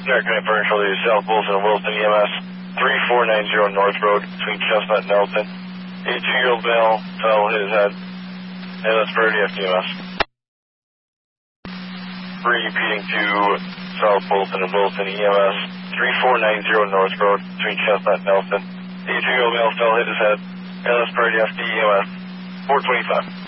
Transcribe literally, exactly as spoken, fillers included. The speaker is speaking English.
American Differential to South Wilson and Wilson E M S three four nine zero North Road between Chestnut and Elton. eighty-two-year-old male fell, hit his head. And that's Priority F D M S. Repeating to South Wilson and Wilson E M S three four nine zero North Road between Chestnut and Elton. eighty-two-year-old male fell, hit his head. And that's Priority F D M S four twenty-five.